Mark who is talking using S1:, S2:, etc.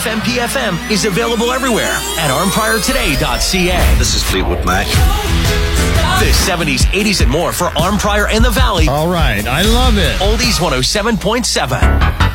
S1: FMPFM is available everywhere at armpriortoday.ca.
S2: This is Fleetwood Mac.
S1: The 70s, 80s, and more for Arm Prior and the Valley.
S3: All right, I love it.
S1: Oldies 107.7.